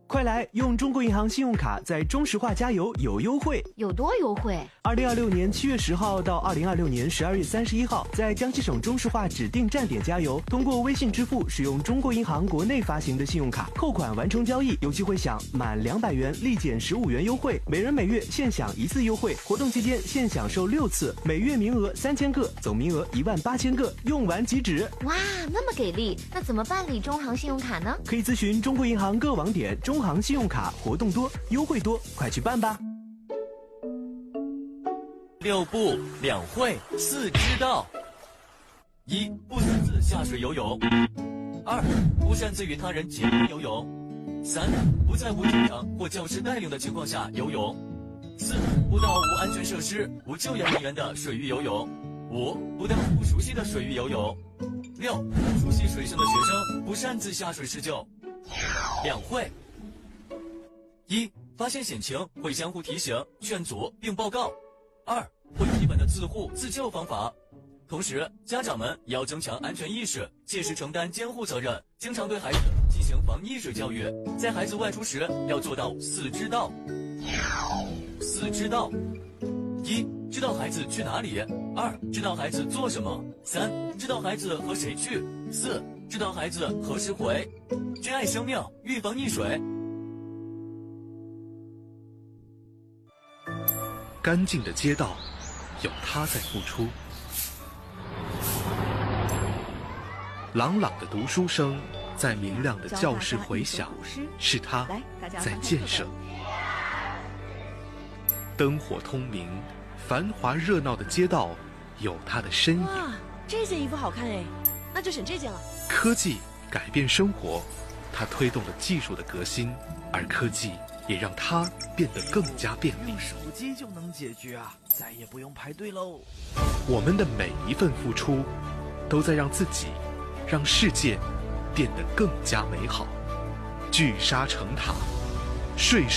快来用中国银行信用卡在中石化加油有优惠， 有多优惠 ？2026年7月10号到2026年12月31号，在江西省中石化指定站点加油，通过微信支付使用中国银行国内发行的信用卡扣款完成交易，有机会享满200元立减15元优惠，每人每月限享1次优惠。活动期间限享受6次，每月名额3000个，总名额18000个，用完即止。 哇，那么给力！那怎么办理中行信用卡呢？ 可以咨询中国银行各网点。中行信用卡活动多，优惠多，快去办吧 ！6不2会4知道：1. 不擅自下水游泳；2. 不擅自与他人结伴游泳；3. 不在无警长或教师带领的情况下游泳；4. 不到无安全设施、无救援人员的水域游泳；5. 不到不熟悉的水域游泳；6. 不熟悉水性的学生不擅自下水施救。2会：1. 发现险情会相互提醒、劝阻并报告；2. 会基本的自护自救方法。同时，家长们也要增强安全意识，切实承担监护责任，经常对孩子进行防溺水教育。在孩子外出时，要做到4知道。4知道：1. 知道孩子去哪里；2. 知道孩子做什么；3. 知道孩子和谁去；4. 知道孩子何时回。珍爱生命，预防溺水。 干净的街道，有他在付出；朗朗的读书声在明亮的教室回响，是他在建设。灯火通明，繁华热闹的街道有他的身影。 哇，这件衣服好看哎，那就选这件了。 科技改变生活，它推动了技术的革新，而科技也让它变得更加便利。 用手机就能解决啊，再也不用排队喽。 我们的每一份付出，都在让自己、让世界变得更加美好。聚沙成塔，税